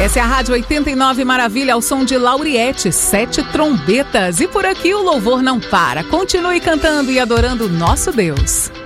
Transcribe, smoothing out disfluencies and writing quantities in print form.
Essa é a Rádio 89 Maravilha, ao som de Lauriette, 7 trombetas. E por aqui o louvor não para. Continue cantando e adorando o nosso Deus.